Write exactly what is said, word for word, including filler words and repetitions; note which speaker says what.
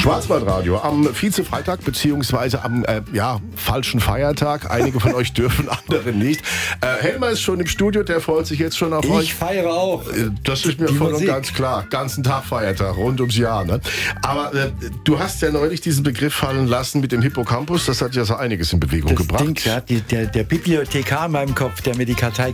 Speaker 1: Schwarzwaldradio am Vize-Freitag beziehungsweise am äh, ja, falschen Feiertag. Einige von euch dürfen, andere nicht. Äh, Helmer ist schon im Studio, der freut sich jetzt schon auf
Speaker 2: ich
Speaker 1: euch.
Speaker 2: Ich feiere auch.
Speaker 1: Äh, das ist mir
Speaker 2: Die
Speaker 1: voll
Speaker 2: Musik.
Speaker 1: und ganz klar. Ganzen Tag Feiertag, rund ums Jahr. Ne? Aber äh, du hast ja neulich diesen Begriff fallen lassen mit dem Hippocampus. Das hat ja so einiges in Bewegung
Speaker 2: Das
Speaker 1: gebracht.
Speaker 2: Ding, der, hat die, der, der Bibliothekar in meinem Kopf, der mir die Kartei